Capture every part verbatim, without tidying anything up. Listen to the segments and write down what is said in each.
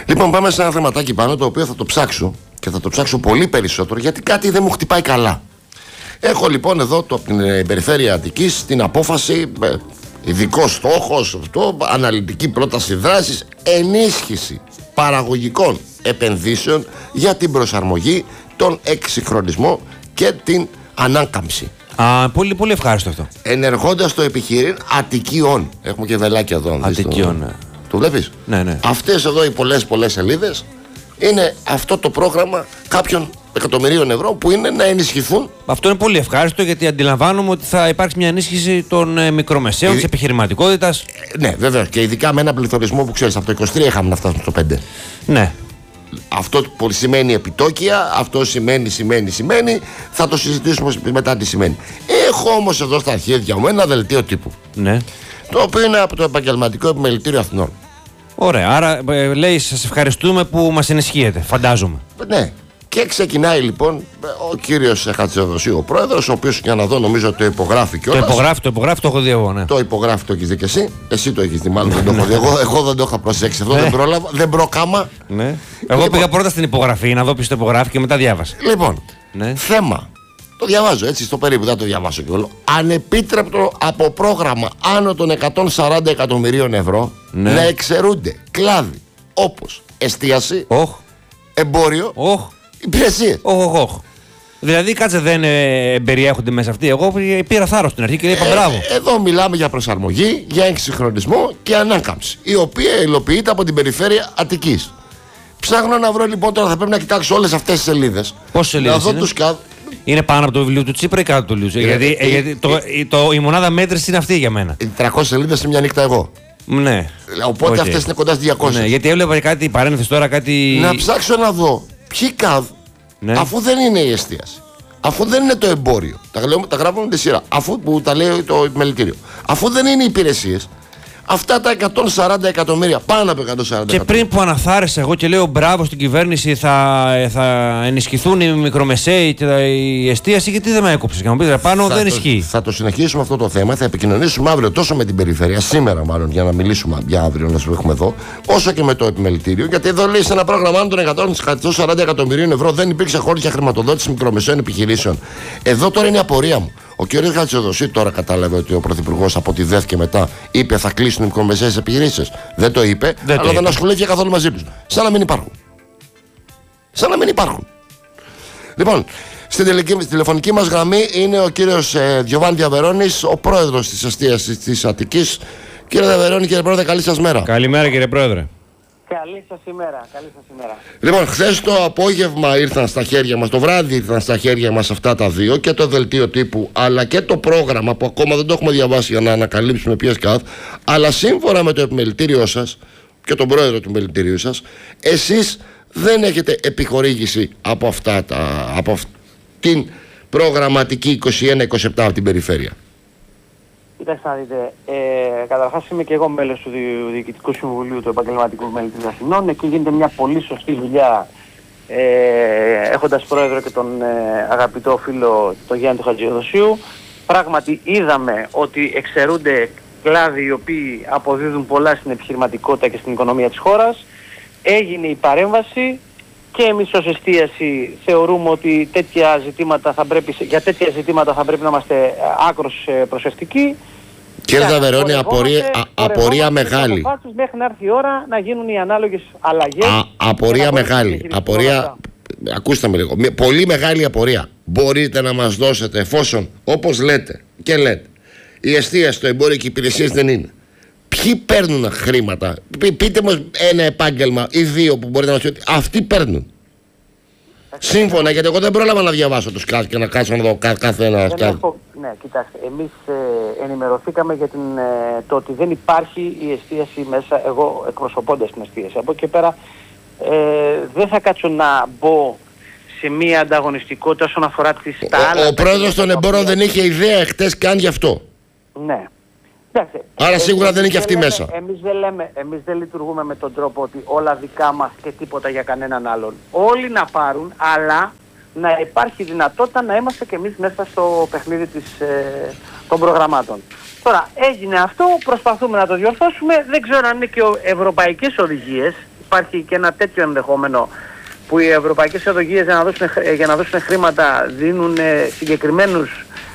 Λοιπόν, πάμε σε ένα θεματάκι πάνω, το οποίο θα το ψάξω και θα το ψάξω πολύ περισσότερο, γιατί κάτι δεν μου χτυπάει καλά. Έχω λοιπόν εδώ το, την ε, περιφέρεια Αττικής την απόφαση, ε, ειδικό στόχος, αυτό, αναλυτική πρόταση δράσης, ενίσχυση παραγωγικών επενδύσεων για την προσαρμογή, τον εξυγχρονισμό και την ανάκαμψη. Α, πολύ, πολύ ευχάριστο αυτό. Ενεργώντας το επιχείρημα Αττικίων. Έχουμε και βελάκια εδώ. Αττικίων, ναι. Το βλέπεις? Ναι, ναι. Αυτές εδώ οι πολλές πολλές σελίδες είναι αυτό το πρόγραμμα κάποιων εκατομμυρίων ευρώ που είναι να ενισχυθούν. Αυτό είναι πολύ ευχάριστο, γιατί αντιλαμβάνομαι ότι θα υπάρξει μια ενίσχυση των ε, μικρομεσαίων, της επιχειρηματικότητας. Ε, ναι, βέβαια. Και ειδικά με ένα πληθωρισμό που ξέρεις, από το είκοσι τρία είχαμε να φτάσουμε στο πέντε. Ναι. Αυτό που σημαίνει επιτόκια, αυτό σημαίνει, σημαίνει, σημαίνει. Θα το συζητήσουμε μετά τι σημαίνει. Έχω όμως εδώ στα αρχίδια μου ένα δελτίο τύπου. Ναι. Το οποίο είναι από το Επαγγελματικό Επιμελητήριο Αθηνών. Ωραία. Άρα ε, λέει, σας ευχαριστούμε που μας ενισχύετε, φαντάζομαι. Ναι. Και ξεκινάει λοιπόν ο κύριος Χατζηδοσίου, ο πρόεδρος, ο οποίος, για να δω, νομίζω το υπογράφει κιόλας. Το υπογράφει, το υπογράφει, το έχω δει εγώ, ναι. Το υπογράφει, το έχεις δει και εσύ. Εσύ το έχεις δει, μάλλον δεν το έχω δει. Εγώ, εγώ δεν το είχα προσέξει αυτό, Ναι. δεν πρόλαβα, δεν προκάμα. Ναι. Εγώ Λοιπόν. πήγα πρώτα στην υπογραφή να δω ποιος το υπογράφει και μετά διάβασα. Λοιπόν, Ναι. θέμα. Το διαβάζω έτσι στο περίπου, δεν το διαβάσω και όλο. Ανεπίτρεπτο από πρόγραμμα άνω των εκατόν σαράντα εκατομμυρίων ευρώ, Ναι. να εξαιρούνται κλάδοι όπως εστίαση, Όχ, εμπόριο, όχ, υπηρεσίες. όχ, όχ, όχ. Δηλαδή, κάτσε, δεν ε, περιέχονται μέσα αυτοί. Εγώ πήρα θάρρος στην αρχή και είπα μπράβο. Ε, εδώ μιλάμε για προσαρμογή, για εξυγχρονισμό και ανάκαμψη, η οποία υλοποιείται από την περιφέρεια Αττικής. Ψάχνω να βρω λοιπόν, τώρα θα πρέπει να κοιτάξω όλες αυτές τις σελίδες. Πόσες σελίδες Να δω είναι? τους κα... Είναι πάνω από το βιβλίο του Τσίπρα ή κάτω του βιβλίου? Ε, γιατί ε, ε, γιατί το, ε, το, η μονάδα μέτρηση είναι αυτή για μένα. Οι τριακόσιες σελίδες είναι μια νύχτα εγώ. Ναι. Οπότε Οκ. αυτές είναι κοντά στις διακόσιες. Ναι, γιατί έβλεπα κάτι παρένθεση τώρα, κάτι. Να ψάξω να δω ποιοι ΚΑΔ, Ναι. αφού δεν είναι η εστίαση, αφού δεν είναι το εμπόριο, τα, λέω, τα γράφουμε με τη σειρά, αφού που τα λέει το επιμελητήριο, αφού δεν είναι οι υπηρεσίες, αυτά τα εκατόν σαράντα εκατομμύρια, πάνω από εκατόν σαράντα Και εκατομμύρια. πριν που αναθάρισα εγώ και λέω μπράβο στην κυβέρνηση, θα, θα ενισχυθούν οι μικρομεσαίοι και η εστίαση, γιατί δεν με έκοψε? Και μου πείτε πάνω, Θα δεν το- ισχύει. Θα το συνεχίσουμε αυτό το θέμα. Θα επικοινωνήσουμε αύριο τόσο με την περιφέρεια, σήμερα μάλλον, για να μιλήσουμε για αύριο, να σου έχουμε εδώ, όσο και με το επιμελητήριο. Γιατί εδώ λέει σε ένα πρόγραμμα άνω των εκατόν σαράντα εκατομμυρίων ευρώ δεν υπήρξε χώρο για χρηματοδότηση μικρομεσαίων επιχειρήσεων. Εδώ τώρα είναι η απορία μου. Ο κ. Χατζηδοσίου τώρα κατάλαβε ότι ο Πρωθυπουργός από τη ΔΕΘ και μετά είπε θα κλείσουν οι μικρομεσαίες επιχειρήσεις. Δεν το είπε, Δεν το αλλά δεν είπε. ασχολήθηκε καθόλου μαζί τους. Σαν να μην υπάρχουν. Σαν να μην υπάρχουν. Λοιπόν, στην τελική, στη τηλεφωνική μας γραμμή είναι ο κύριος ε, Γιωβάνι Διαβερώνης, ο πρόεδρος της εστίασης της Αττικής. Κύριε Διαβερώνη, κύριε πρόεδρε, καλή σας μέρα. Καλημέρα, κύριε Πρόεδρε. Καλή σας ημέρα, καλή σας ημέρα. Λοιπόν, χθες το απόγευμα ήρθαν στα χέρια μας, το βράδυ ήρθαν στα χέρια μας αυτά τα δύο, και το δελτίο τύπου αλλά και το πρόγραμμα που ακόμα δεν το έχουμε διαβάσει για να ανακαλύψουμε ποιες ΚΑΔ, αλλά σύμφωνα με το επιμελητήριό σας και τον πρόεδρο του επιμελητηρίου σας, εσείς δεν έχετε επιχορήγηση από αυτά τα, από αυτήν προγραμματική είκοσι ένα είκοσι επτά από την περιφέρεια. Κοιτάξτε να δείτε, ε, καταρχάς είμαι και εγώ μέλος του Δι- Διοικητικού Συμβουλίου του Επαγγελματικού Επιμελητηρίου Αθηνών. Εκεί γίνεται μια πολύ σωστή δουλειά, ε, έχοντας πρόεδρο και τον ε, αγαπητό φίλο τον Γιάννη του Χατζηδοσίου. Πράγματι είδαμε ότι εξαιρούνται κλάδοι οι οποίοι αποδίδουν πολλά στην επιχειρηματικότητα και στην οικονομία της χώρας. Έγινε η παρέμβαση και εμείς ως εστίαση θεωρούμε ότι τέτοια ζητήματα θα πρέπει, για τέτοια ζητήματα θα πρέπει να είμαστε άκρως ε, προσεκτικοί. Κύριε Και Διαβερώνη, απορία, α- πορευόμαστε απορία στις μεγάλη. αποφάσεις μέχρι να έρθει η ώρα να γίνουν οι ανάλογες αλλαγές. Α, απορία για να μπορέσουμε να μεγάλη. διαχειριστούμε Απορία. όλα αυτά. Ακούστε με λίγο. Μια πολύ μεγάλη απορία. Μπορείτε να μας δώσετε, εφόσον όπως λέτε και λέτε, η εστίαση, το εμπόριο και οι υπηρεσίες δεν είναι. Ποιοι παίρνουν χρήματα? Πεί- Πείτε μας ένα επάγγελμα ή δύο που μπορείτε να μας πείτε. Αυτοί παίρνουν. Σύμφωνα, γιατί εγώ δεν πρόλαβα να διαβάσω τους κάθε και να κάτσω να δω κα- κάθε ένα. Δεν κάθε- έχω, ναι, κοιτάξτε, εμείς ε, ενημερωθήκαμε για την, ε, το ότι δεν υπάρχει η εστίαση μέσα, εγώ εκπροσωπώντας την εστίαση. Από εκεί και πέρα ε, δεν θα κάτσω να μπω σε μία ανταγωνιστικότητα όσον αφορά τις τα άλλα. Ο, ο πρόεδρος των εμπόρων δεν είχε ιδέα χτες καν γι' αυτό. Ναι. Εντάξει, Άρα σίγουρα δεν είναι και αυτή λέμε- μέσα. Εμείς δεν λέμε, εμείς δεν λειτουργούμε με τον τρόπο ότι όλα δικά μας και τίποτα για κανέναν άλλον. Όλοι να πάρουν, αλλά να υπάρχει δυνατότητα να είμαστε και εμείς μέσα στο παιχνίδι της, ε, των προγραμμάτων. Τώρα έγινε αυτό, προσπαθούμε να το διορθώσουμε. Δεν ξέρω αν είναι και ο- ευρωπαϊκές οδηγίες υπάρχει και ένα τέτοιο ενδεχόμενο που οι ευρωπαϊκές οδηγίες για να δώσουν, για να δώσουν χρήματα δίνουν συγκεκριμένους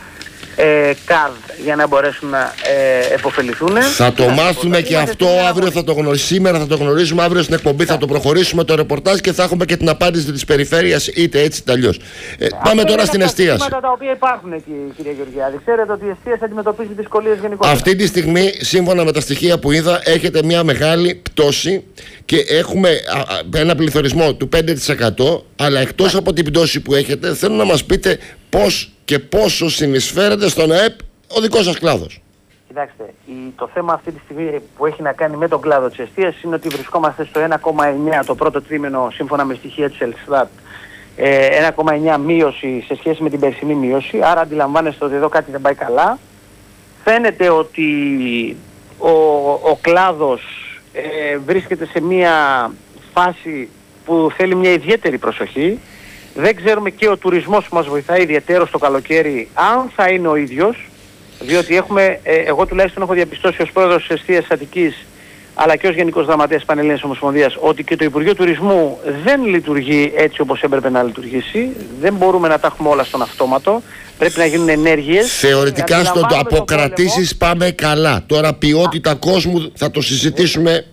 ε, καρδ για να μπορέσουν να ε, επωφεληθούν. Θα το μάθουμε και αυτό αύριο, θα το γνωρίσουμε. Σήμερα θα το γνωρίζουμε, αύριο στην εκπομπή θα το προχωρήσουμε το ρεπορτάζ και θα έχουμε και την απάντηση της περιφέρειας, είτε έτσι είτε αλλιώς. Ε, πάμε τώρα στην εστίαση. Αυτά τα οποία υπάρχουν εκεί, κυρία Γεωργιάδη. Ξέρετε ότι η εστίαση αντιμετωπίζει δυσκολίες γενικότερα. Αυτή τη στιγμή, σύμφωνα με τα στοιχεία που είδα, έχετε μια μεγάλη πτώση και έχουμε ένα πληθωρισμό του πέντε τοις εκατό, αλλά εκτός από την πτώση που έχετε, θέλω να μας πείτε πώς και πόσο συνεισφέρεται στον ΑΕΠ ο δικός σας κλάδος. Κοιτάξτε, η, το θέμα αυτή τη στιγμή που έχει να κάνει με τον κλάδο της εστίασης είναι ότι βρισκόμαστε στο ένα κόμμα εννέα το πρώτο τρίμηνο σύμφωνα με στοιχεία της Ελστάτ. Ε, ένα κόμμα εννέα μείωση σε σχέση με την περσινή μείωση, άρα αντιλαμβάνεστε ότι εδώ κάτι δεν πάει καλά. Φαίνεται ότι ο, ο κλάδος ε, βρίσκεται σε μια φάση που θέλει μια ιδιαίτερη προσοχή. Δεν ξέρουμε και ο τουρισμός που μας βοηθάει ιδιαίτερο στο καλοκαίρι αν θα είναι ο ίδιος, διότι έχουμε, ε, εγώ τουλάχιστον έχω διαπιστώσει ως πρόεδρος της Εστίας Αττικής αλλά και ως Γενικός Γραμματέας Πανελλήνιας Ομοσπονδίας ότι και το Υπουργείο Τουρισμού δεν λειτουργεί έτσι όπως έπρεπε να λειτουργήσει. Δεν μπορούμε να τα έχουμε όλα στον αυτόματο. Πρέπει να γίνουν ενέργειες. Θεωρητικά στο το αποκρατήσεις πάμε καλά. Τώρα ποιότητα κόσμου θα το συζητήσουμε.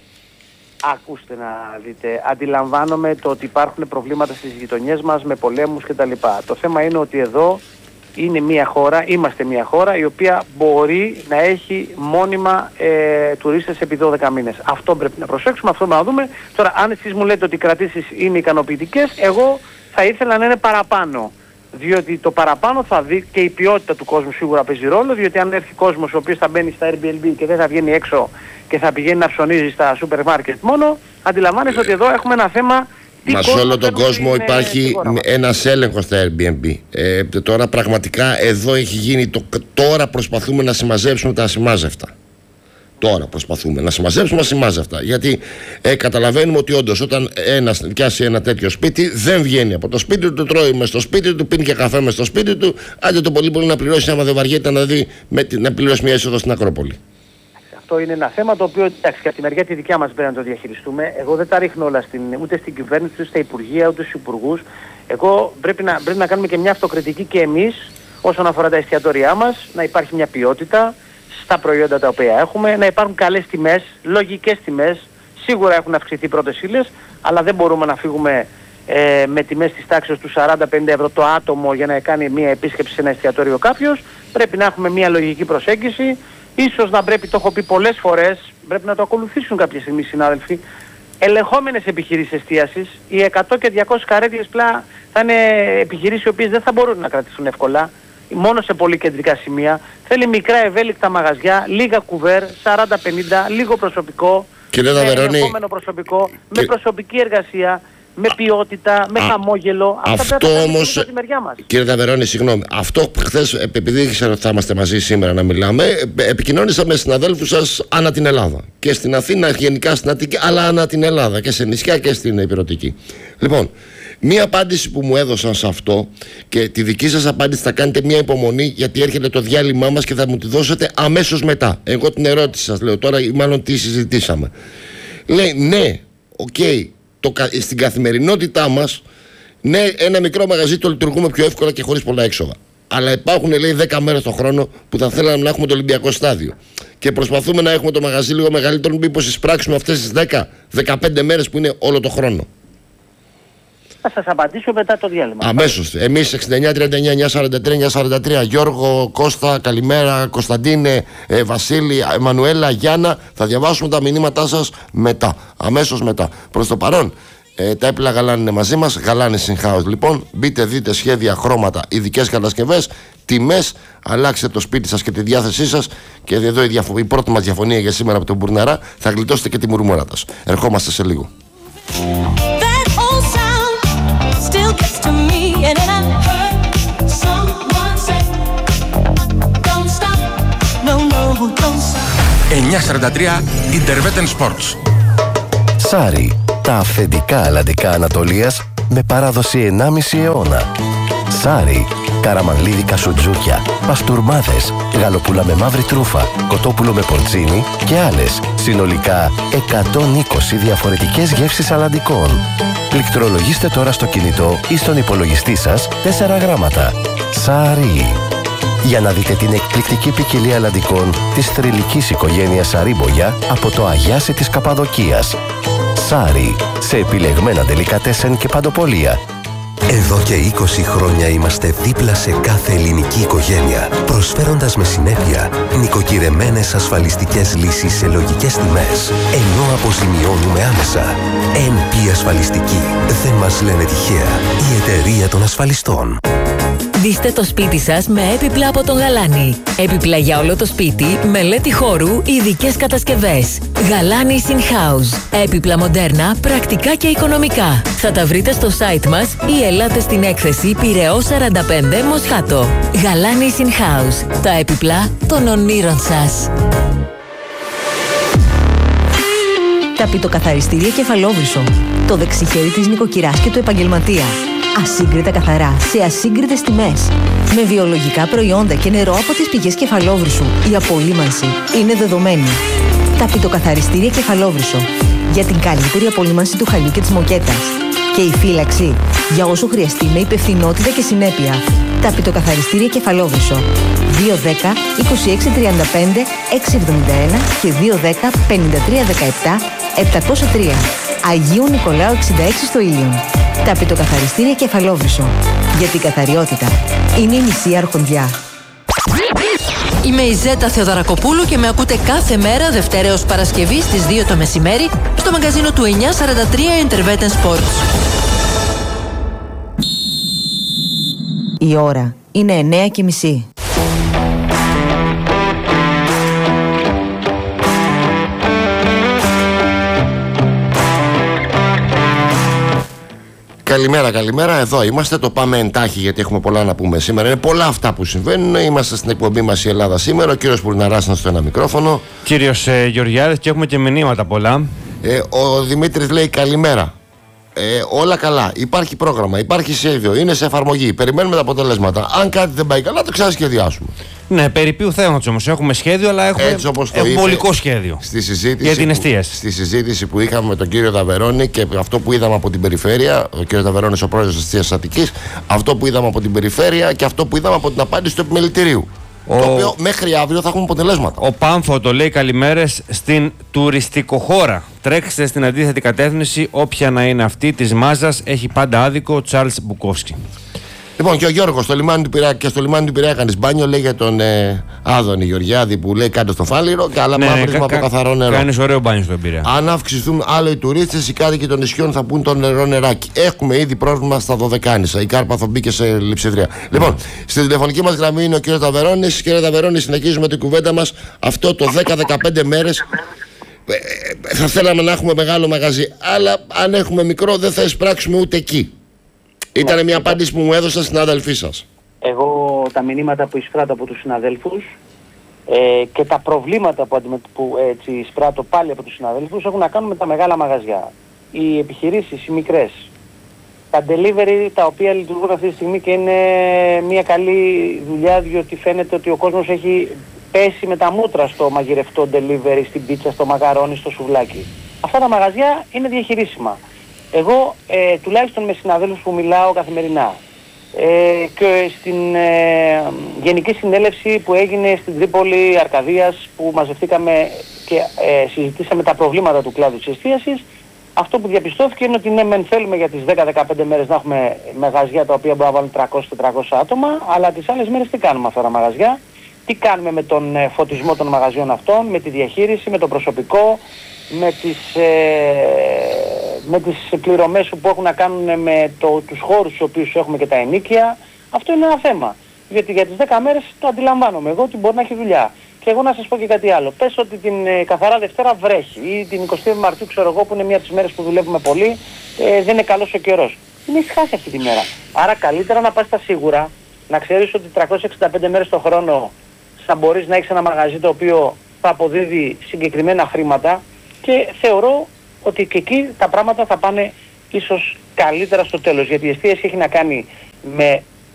Ακούστε να δείτε, αντιλαμβάνομαι το ότι υπάρχουν προβλήματα στις γειτονιές μας με πολέμους κτλ. Το θέμα είναι ότι εδώ είναι μια χώρα, είμαστε μια χώρα η οποία μπορεί να έχει μόνιμα ε, τουρίστες επί δώδεκα μήνες. Αυτό πρέπει να προσέξουμε, αυτό να δούμε. Τώρα αν εσείς μου λέτε ότι οι κρατήσεις είναι ικανοποιητικές, εγώ θα ήθελα να είναι παραπάνω. Διότι το παραπάνω θα δει και η ποιότητα του κόσμου σίγουρα παίζει ρόλο, διότι αν έρθει κόσμος ο οποίος θα μπαίνει στα Airbnb και δεν θα βγαίνει έξω και θα πηγαίνει να ψωνίζει στα σούπερ μάρκετ μόνο, αντιλαμβάνεστε ότι εδώ έχουμε ένα θέμα. Μα σε όλο τον κόσμο υπάρχει ένας έλεγχος στα Airbnb. Ε, τώρα πραγματικά εδώ έχει γίνει το, τώρα προσπαθούμε να συμμαζέψουμε τα ασημάζευτα. Τώρα προσπαθούμε να συμμαζέψουμε ασημάζευτα. Γιατί ε, καταλαβαίνουμε ότι όντως όταν ένας νοικιάσει ένα τέτοιο σπίτι, δεν βγαίνει από το σπίτι του, τρώει μες στο σπίτι του, πίνει και καφέ μες στο σπίτι του. Άντε το πολύ πολύ να πληρώσει, άμα δεν βαριέται να, δει, με, να πληρώσει μια είσοδο στην Ακρόπολη. Αυτό είναι ένα θέμα το οποίο, εντάξει, και από τη μεριά τη δικιά μας πρέπει να το διαχειριστούμε. Εγώ δεν τα ρίχνω όλα στην, ούτε στην κυβέρνηση, ούτε στα υπουργεία, ούτε στους υπουργούς. Εγώ πρέπει να, πρέπει να κάνουμε και μια αυτοκριτική και εμείς όσον αφορά τα εστιατόρια μας, να υπάρχει μια ποιότητα στα προϊόντα τα οποία έχουμε, να υπάρχουν καλές τιμές, λογικές τιμές. Σίγουρα έχουν αυξηθεί πρώτες ύλες, αλλά δεν μπορούμε να φύγουμε ε, με τιμές της τάξης του σαράντα με πενήντα ευρώ το άτομο για να κάνει μια επίσκεψη σε ένα εστιατόριο κάποιος. Πρέπει να έχουμε μια λογική προσέγγιση. Ίσως να πρέπει, το έχω πει πολλές φορές, πρέπει να το ακολουθήσουν κάποια στιγμή οι συνάδελφοι, ελεγχόμενες επιχειρήσεις εστίασης. Οι εκατό και διακόσιες καρέκλες πλά θα είναι επιχειρήσεις οι οποίες δεν θα μπορούν να κρατήσουν εύκολα, μόνο σε πολύ κεντρικά σημεία. Θέλει μικρά ευέλικτα μαγαζιά, λίγα κουβέρ, σαράντα πενήντα, λίγο προσωπικό, Κύριε με Ταβερώνη, ελεγχόμενο προσωπικό, και... με προσωπική εργασία, με ποιότητα, με Α, χαμόγελο. Αυτά αυτό όμως, από τη μεριά μας. Κύριε Ταβερώνη, συγγνώμη, αυτό χθες, επειδή ήξερα ότι θα είμαστε μαζί σήμερα να μιλάμε, επικοινώνησα με συναδέλφους σας ανά την Ελλάδα. Και στην Αθήνα, γενικά στην Αττική, αλλά ανά την Ελλάδα και σε νησιά και στην Ηπειρωτική. Λοιπόν, μία απάντηση που μου έδωσαν σε αυτό και τη δική σας απάντηση θα κάνετε μία υπομονή, γιατί έρχεται το διάλειμμά μας και θα μου τη δώσετε αμέσως μετά. Εγώ την ερώτηση σας λέω τώρα, ή μάλλον τι συζητήσαμε. Λέει, ναι, οκ. Okay, Το, στην καθημερινότητά μας, ναι, ένα μικρό μαγαζί το λειτουργούμε πιο εύκολα και χωρίς πολλά έξοδα. Αλλά υπάρχουν, λέει, δέκα μέρες το χρόνο που θα θέλαμε να έχουμε το Ολυμπιακό στάδιο. Και προσπαθούμε να έχουμε το μαγαζί λίγο μεγαλύτερο, μήπως εισπράξουμε αυτές τις δέκα με δεκαπέντε μέρες που είναι όλο το χρόνο. Θα σας απαντήσω μετά το διάλειμμα. Αμέσως. Εμείς εξήντα εννιά τριάντα εννιά εννιακόσια σαράντα τρία εννιακόσια σαράντα τρία. Γιώργο, Κώστα, καλημέρα. Κωνσταντίνε, ε, Βασίλη, Εμμανουέλα, Γιάννα. Θα διαβάσουμε τα μηνύματά σας μετά. Αμέσως μετά. Προς το παρόν, ε, τα έπιπλα γαλάνη είναι μαζί μας. Γαλάνη Σινχάους. Λοιπόν, μπείτε, δείτε σχέδια, χρώματα, ειδικές κατασκευές, τιμές. Αλλάξτε το σπίτι σας και τη διάθεσή σας. Και εδώ η, διαφο- η πρώτη μας διαφωνία για σήμερα από τον Μπουρναρά. Θα γλιτώσετε και τη μουρμούρατας. Ερχόμαστε σε λίγο. εννιακόσια σαράντα τρία Interveten Sports. Σάρι, τα αυθεντικά αλλαντικά Ανατολίας με παράδοση ενάμιση αιώνα. Σάρι, καραμανλίδικα σουτζούκια, παστούρμάδες, γαλοπούλα με μαύρη τρούφα, κοτόπουλο με πορτσίνι και άλλες. Συνολικά εκατόν είκοσι διαφορετικές γεύσεις αλαντικών. Πληκτρολογήστε τώρα στο κινητό ή στον υπολογιστή σας τέσσερα γράμματα. Σάρι. Για να δείτε την εκπληκτική ποικιλία αλαντικών της θρυλικής οικογένειας Σαρίμπογια από το Αγιάσι της Καπαδοκίας. Σάρι, σε επιλεγμένα ντελικατέσεν και παντοπολία. Εδώ και είκοσι χρόνια είμαστε δίπλα σε κάθε ελληνική οικογένεια, προσφέροντας με συνέπεια νοικοκυρεμένες ασφαλιστικές λύσεις σε λογικές τιμές, ενώ αποζημιώνουμε άμεσα. εν πι Ασφαλιστική. Δεν μας λένε τυχαία. Η εταιρεία των ασφαλιστών. Δείστε το σπίτι σας με έπιπλα από τον Γαλάνη. Έπιπλα για όλο το σπίτι, μελέτη χώρου, ειδικές κατασκευές. Γαλάνη In House. Έπιπλα μοντέρνα, πρακτικά και οικονομικά. Θα τα βρείτε στο site μας ή ελάτε στην έκθεση Πειραιώς σαράντα πέντε Μοσχάτο. Γαλάνη In House. Τα έπιπλα των ονείρων σας. Ταπητοκαθαριστήρια Κεφαλόβρυσο. Το δεξιχέρι της νοικοκυράς και του επαγγελματία. Ασύγκριτα καθαρά, σε ασύγκριτες τιμές. Με βιολογικά προϊόντα και νερό από τις πηγές Κεφαλόβρυσου. Η απολύμανση είναι δεδομένη. Ταπητοκαθαριστήρια Κεφαλόβρυσο. Για την καλύτερη απολύμανση του χαλιού και της μοκέτας. Και η φύλαξη για όσο χρειαστεί με υπευθυνότητα και συνέπεια. Ταπητοκαθαριστήρια Κεφαλόβρυσο. δύο δέκα είκοσι έξι τριάντα πέντε έξι εβδομήντα ένα και δύο δέκα πενήντα τρία δεκαεπτά επτακόσια τρία. Αγίου Νικολάου εξήντα έξι στο Ήλιον. Ταπητοκαθαριστήρια Κεφαλόβρυσο. Γιατί η καθαριότητα είναι η μισή αρχοντιά. Είμαι η Ζέτα Θεοδωρακοπούλου και με ακούτε κάθε μέρα Δευτέρα έως Παρασκευή στις δύο το μεσημέρι στο μαγκαζίνο του εννιακόσια σαράντα τρία Interveten Sports. Η ώρα είναι εννέα και μισή. Καλημέρα, καλημέρα. Εδώ είμαστε. Το πάμε εντάχει γιατί έχουμε πολλά να πούμε σήμερα. Είναι πολλά αυτά που συμβαίνουν. Είμαστε στην εκπομπή μας η Ελλάδα σήμερα. Ο κύριος Πουρναράς είναι στο ένα μικρόφωνο. Κύριος ε, Γεωργιάδης, και έχουμε και μηνύματα πολλά. Ε, ο Δημήτρης λέει καλημέρα. Ε, όλα καλά. Υπάρχει πρόγραμμα, υπάρχει σχέδιο, είναι σε εφαρμογή. Περιμένουμε τα αποτελέσματα. Αν κάτι δεν πάει καλά, το ξανασχεδιάσουμε. Ναι, περί ποιου θέματος όμως. Έχουμε σχέδιο, αλλά έχουμε εμπολικό σχέδιο. Στη συζήτηση, για την εστίαση. Στη συζήτηση που είχαμε με τον κύριο Δαβερώνη και αυτό που είδαμε από την περιφέρεια, ο κύριος Δαβερώνης, ο πρόεδρος της εστίασης Αττικής, αυτό που είδαμε από την περιφέρεια και αυτό που είδαμε από την απάντηση του επιμελητηρίου. Ο... Το οποίο μέχρι αύριο θα έχουμε αποτελέσματα. Ο Πάμφο το λέει καλημέρες στην τουριστικοχώρα. Τρέξτε στην αντίθετη κατεύθυνση, όποια να είναι αυτή της μάζας, έχει πάντα άδικο. Τσάρλς Μπουκόφσκι. Λοιπόν, και ο Γιώργος στο λιμάνι του Πειραιά, και στο λιμάνι του Πειραιά κάνεις μπάνιο, λέει για τον ε, Άδωνη Γεωργιάδη που λέει κάτω στο φάληρο και άλλα ναι, μαύρισμα ναι, κα, από καθαρό νερό. Κάνεις ωραίο μπάνιο στον Πειραιά. Αν αυξηθούν άλλο οι τουρίστες, οι κάτοικοι των νησιών θα πούν το νερό νεράκι. Έχουμε ήδη πρόβλημα στα Δωδεκάνησα. Η Κάρπαθο μπήκε σε λειψιδρία. Mm. Λοιπόν, στη τηλεφωνική μας γραμμή είναι ο κ. Ταβερώνης. Κύριε Ταβερώνη, συνεχίζουμε την κουβέντα μας. Αυτό το δέκα με δεκαπέντε μέρες θα θέλαμε να έχουμε μεγάλο μαγαζί. Αλλά αν έχουμε μικρό, δεν θα εισπράξουμε ούτε εκεί. Ήτανε μια απάντηση που μου έδωσαν στην αδελφή σας. Εγώ τα μηνύματα που εισπράττω από τους συναδέλφους ε, και τα προβλήματα που, αντιμε... που έτσι, εισπράττω πάλι από τους συναδέλφους έχουν να κάνουν με τα μεγάλα μαγαζιά. Οι επιχειρήσεις, οι μικρές, τα delivery τα οποία λειτουργούν αυτή τη στιγμή και είναι μια καλή δουλειά, διότι φαίνεται ότι ο κόσμος έχει πέσει με τα μούτρα στο μαγειρευτό delivery, στην πίτσα, στο μαγαρόνι, στο σουβλάκι. Αυτά τα μαγαζιά είναι διαχειρίσιμα. Εγώ ε, τουλάχιστον με συναδέλφους που μιλάω καθημερινά ε, και στην ε, γενική συνέλευση που έγινε στην Τρίπολη Αρκαδίας που μαζευτήκαμε και ε, συζητήσαμε τα προβλήματα του κλάδου της εστίασης, αυτό που διαπιστώθηκε είναι ότι ναι, μεν θέλουμε για τις δέκα με δεκαπέντε μέρες να έχουμε μαγαζιά τα οποία μπορούν να βάλουν τριακόσια με τετρακόσια άτομα, αλλά τις άλλες μέρες τι κάνουμε αυτά τα μαγαζιά, τι κάνουμε με τον ε, φωτισμό των μαγαζιών αυτών, με τη διαχείριση, με το προσωπικό, με τις, ε, με τις πληρωμές που έχουν να κάνουν με το, τους χώρους στους οποίους έχουμε και τα ενίκια. Αυτό είναι ένα θέμα. Γιατί για τις δέκα μέρες το αντιλαμβάνομαι εγώ ότι μπορεί να έχει δουλειά. Και εγώ να σας πω και κάτι άλλο. Πες ότι την ε, καθαρά Δευτέρα βρέχει ή την εικοστή Μαρτίου ξέρω εγώ που είναι μια από τις μέρες που δουλεύουμε πολύ, ε, δεν είναι καλός ο καιρός. Είναι ησυχάσει αυτή τη μέρα. Άρα καλύτερα να πας στα σίγουρα, να ξέρεις ότι τριακόσιες εξήντα πέντε μέρες το χρόνο θα μπορείς να έχεις ένα μαγαζί το οποίο θα αποδίδει συγκεκριμένα χρήματα. Και θεωρώ ότι και εκεί τα πράγματα θα πάνε ίσως καλύτερα στο τέλος. Γιατί η εστίαση έχει να κάνει με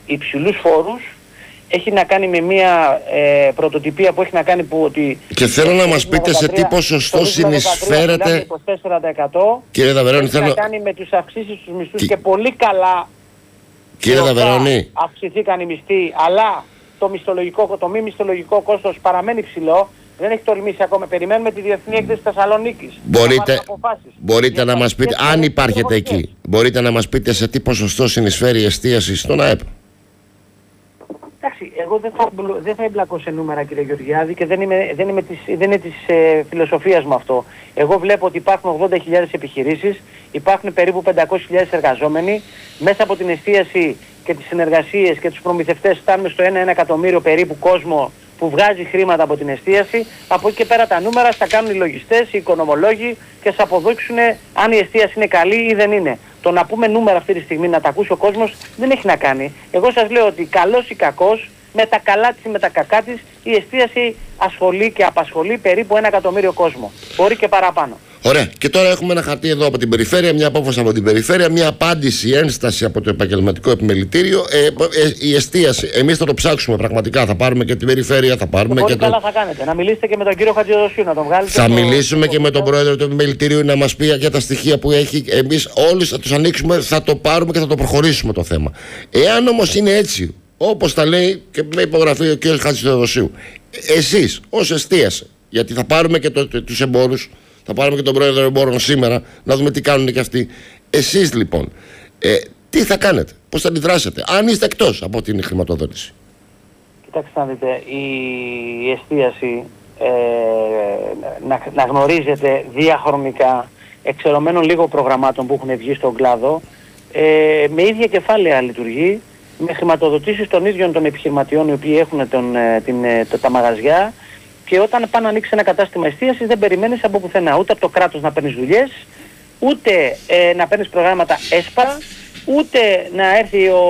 υψηλούς φόρους, έχει να κάνει με μια ε, πρωτοτυπία που έχει να κάνει που ότι... Και θέλω να μας πείτε σε τι ποσοστό συνεισφέρετε... είκοσι τέσσερα τοις εκατό. Κύριε Δαβερώνη, έχει θέλω... να κάνει με τους αυξήσεις στους μισθούς και, και πολύ καλά... Κύριε Δαβερώνη... αυξηθήκαν οι μισθοί, αλλά το, μισθολογικό, το μη μισθολογικό κόστος παραμένει ψηλό. Δεν έχει τολμήσει ακόμα. Περιμένουμε τη Διεθνή Έκθεση Θεσσαλονίκης. Μπορείτε, μπορείτε να μας πείτε, αν υπάρχετε εκεί, μπορείτε να μας πείτε σε τι ποσοστό συνεισφέρει η εστίαση στον ΑΕΠ. Εντάξει, εγώ δεν θα, δεν θα εμπλακώ σε νούμερα, κύριε Γεωργιάδη, και δεν, είμαι, δεν, είμαι της, δεν είναι της ε, φιλοσοφίας μου αυτό. Εγώ βλέπω ότι υπάρχουν ογδόντα χιλιάδες επιχειρήσεις, υπάρχουν περίπου πεντακόσιες χιλιάδες εργαζόμενοι. Μέσα από την εστίαση και τις συνεργασίες και τους προμηθευτές φτάνουμε στο ένα εκατομμύριο περίπου κόσμο που βγάζει χρήματα από την εστίαση. Από εκεί και πέρα τα νούμερα θα κάνουν οι λογιστές, οι οικονομολόγοι και θα αποδείξουν αν η εστίαση είναι καλή ή δεν είναι. Το να πούμε νούμερα αυτή τη στιγμή, να τα ακούσει ο κόσμος, δεν έχει να κάνει. Εγώ σας λέω ότι καλός ή κακός, με τα καλά της ή με τα κακά της, η εστίαση ασχολεί και απασχολεί περίπου ένα εκατομμύριο κόσμο. Μπορεί και παραπάνω. Ωραία. Και τώρα έχουμε ένα χαρτί εδώ από την περιφέρεια, μια απόφαση από την περιφέρεια, μια απάντηση, ένσταση από το επαγγελματικό επιμελητήριο. Ε, ε, η εστίαση. Εμείς θα το ψάξουμε πραγματικά. Θα πάρουμε και την περιφέρεια, θα πάρουμε και, πολύ και το. Καλά θα κάνετε. Να μιλήσετε και με τον κύριο Χατζηδοσίου, να τον βγάλετε. Θα το... μιλήσουμε το... και με τον πρόεδρο του επιμελητηρίου να μας πει για τα στοιχεία που έχει. Εμείς όλοι θα τους ανοίξουμε, θα το πάρουμε και θα το προχωρήσουμε το θέμα. Εάν όμως είναι έτσι, όπως τα λέει και με υπογραφή ο κύριος Χατζηδοσίου, εσείς ως εστίαση, γιατί θα πάρουμε και το, το, τους εμπόρους. Θα πάρουμε και τον πρόεδρο εμπόρων σήμερα, να δούμε τι κάνουν και αυτοί. Εσείς λοιπόν, ε, τι θα κάνετε, πώς θα αντιδράσετε, αν είστε εκτός από την χρηματοδότηση. Κοιτάξτε να δείτε, η εστίαση ε, να, να γνωρίζετε διαχρονικά εξαιρωμένων λίγο προγραμμάτων που έχουν βγει στον κλάδο, ε, με ίδια κεφάλαια λειτουργεί, με χρηματοδοτήσεις των ίδιων των επιχειρηματιών οι οποίοι έχουν τον, την, το, τα μαγαζιά. Και όταν πάνε να ανοίξει ένα κατάστημα εστίασης δεν περιμένεις από πουθενά. Ούτε από το κράτος να παίρνεις δουλειές, ούτε ε, να παίρνεις προγράμματα ΕΣΠΑ, ούτε να έρθει ο,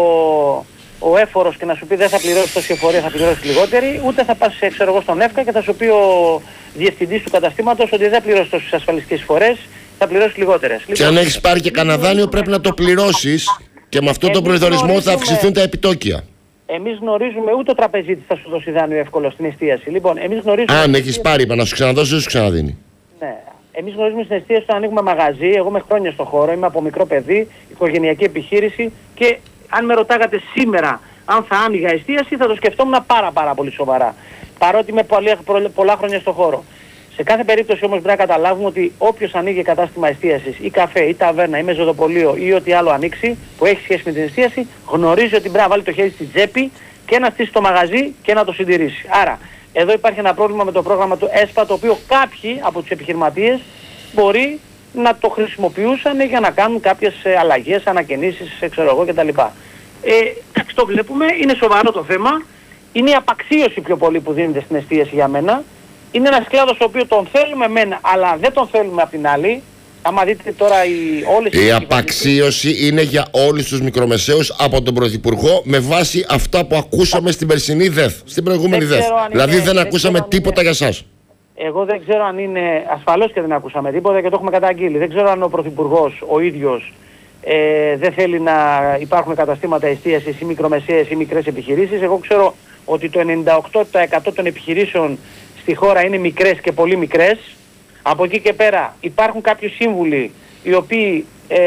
ο έφορος και να σου πει δεν θα πληρώσεις τόση εφορία, θα πληρώσεις λιγότερη, ούτε θα πας ξέρω εγώ στον ΕΦΚΑ και θα σου πει ο διευθυντής του καταστήματος ότι δεν πληρώσεις τόσες ασφαλιστικές φορές, θα πληρώσεις λιγότερες. Και αν έχεις πάρει και κανένα δάνειο πρέπει να το πληρώσεις και με αυτόν τον προϋδορισμό θα αυξηθούν τα επιτόκια. Εμείς γνωρίζουμε, ούτε ο τραπεζίτης θα σου δώσει δάνειο εύκολο στην εστίαση. Λοιπόν, εμείς γνωρίζουμε... Αν έχεις πάρει, είπα να σου ξαναδώσει, δεν σου ξαναδίνει. Ναι. Εμείς γνωρίζουμε στην εστίαση όταν ανοίγουμε μαγαζί. Εγώ είμαι χρόνια στον χώρο, είμαι από μικρό παιδί, οικογενειακή επιχείρηση και αν με ρωτάγατε σήμερα αν θα άνοιγα εστίαση θα το σκεφτόμουν πάρα πάρα πολύ σοβαρά. Παρότι είμαι πολλά, πολλά χρόνια στον χώρο. Σε κάθε περίπτωση όμως πρέπει να καταλάβουμε ότι όποιος ανοίγει κατάστημα εστίασης ή καφέ ή ταβέρνα ή μεζοδοπολείο ή ό,τι άλλο ανοίξει που έχει σχέση με την εστίαση, γνωρίζει ότι πρέπει να βάλει το χέρι στη τσέπη και να στήσει το μαγαζί και να το συντηρήσει. Άρα, εδώ υπάρχει ένα πρόβλημα με το πρόγραμμα του ΕΣΠΑ, το οποίο κάποιοι από τους επιχειρηματίες μπορεί να το χρησιμοποιούσαν για να κάνουν κάποιες αλλαγές, ανακαινήσεις, ξέρω εγώ κτλ. Ε, εντάξει, το βλέπουμε, είναι σοβαρό το θέμα, είναι η απαξίωση πιο πολύ που δίνεται στην εστίαση για μένα. Είναι ένας κλάδος ο οποίος τον θέλουμε μεν, αλλά δεν τον θέλουμε απ' την άλλη. Άμα δείτε τώρα οι, όλες η απαξίωση είναι για όλους τους μικρομεσαίους από τον Πρωθυπουργό με βάση αυτά που ακούσαμε στην περσινή ΔΕΘ, στην προηγούμενη ΔΕΘ. Δηλαδή είναι, δεν, δεν ακούσαμε τίποτα είναι. Για σας. Εγώ δεν ξέρω αν είναι, ασφαλώς και δεν ακούσαμε τίποτα και το έχουμε καταγγείλει. Δεν ξέρω αν ο Πρωθυπουργός ο ίδιος ε, δεν θέλει να υπάρχουν καταστήματα εστίασης ή μικρομεσαίες ή μικρές επιχειρήσεις. Εγώ ξέρω ότι το ενενήντα οκτώ τοις εκατό των επιχειρήσεων στη χώρα είναι μικρές και πολύ μικρές. Από εκεί και πέρα υπάρχουν κάποιοι σύμβουλοι οι οποίοι ε,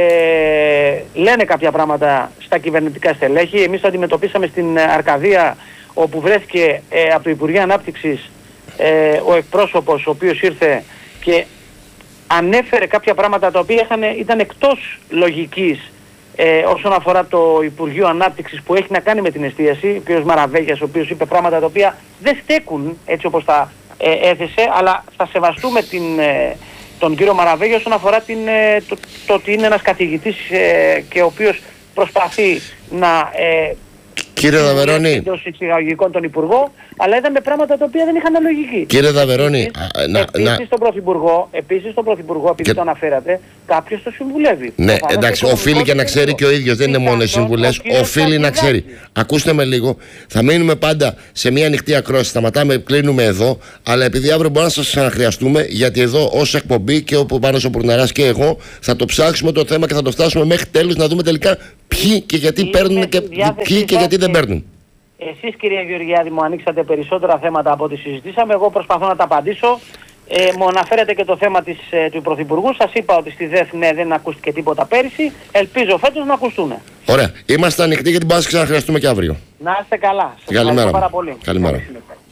λένε κάποια πράγματα στα κυβερνητικά στελέχη. Εμείς το αντιμετωπίσαμε στην Αρκαδία όπου βρέθηκε ε, από το Υπουργείο Ανάπτυξης ε, ο εκπρόσωπος ο οποίος ήρθε και ανέφερε κάποια πράγματα τα οποία είχαν, ήταν εκτός λογικής ε, όσον αφορά το Υπουργείο Ανάπτυξης που έχει να κάνει με την εστίαση, ο κ. Μαραβέγιας, ο οποίος είπε πράγματα τα οποία δεν στέκουν έτσι όπως τα ε, έθεσε, αλλά θα σεβαστούμε την, ε, τον κύριο Μαραβέγια όσον αφορά την, ε, το, το ότι είναι ένας καθηγητής ε, και ο οποίος προσπαθεί να ε, Κύριε Δαβερώνη, εντός εισαγωγικών τον Υπουργό, αλλά είδαμε πράγματα τα οποία δεν είχαν λογική. Κύριε Δαβερώνη, επίσης τον Πρωθυπουργό, επίσης τον Πρωθυπουργό, επειδή και... το αναφέρατε, κάποιος το συμβουλεύει. Ναι, εντάξει, οφείλει και να ξέρει και ο ίδιος, δεν είναι μόνο οι συμβουλές, οφείλει να ξέρει. Ακούστε με λίγο, θα μείνουμε πάντα σε μια ανοιχτή ακρόαση, σταματάμε, κλείνουμε εδώ, αλλά επειδή αύριο μπορεί να σας ξαναχρειαστούμε, γιατί εδώ ως εκπομπή και όπου πάνω ο Πουρναράς και εγώ θα το ψάξουμε το θέμα και θα το φτάσουμε μέχρι τέλους να δούμε τελικά ποιοι και γιατί παίρνουν και ποιοι και γιατί δεν παίρνουν. Εσείς, κυρία Γεωργιάδη, μου ανοίξατε περισσότερα θέματα από ό,τι συζητήσαμε. Εγώ προσπαθώ να τα απαντήσω. Ε, μου αναφέρετε και το θέμα της, ε, του Πρωθυπουργού. Σας είπα ότι στη ΔΕΘ ναι, δεν ακούστηκε τίποτα πέρυσι. Ελπίζω φέτος να ακουστούν. Ωραία. Είμαστε ανοιχτοί για την πάση, ξαναχρειαστούμε και αύριο. Να είστε καλά. Σας Καλημέρα. πάρα πολύ. Καλημέρα.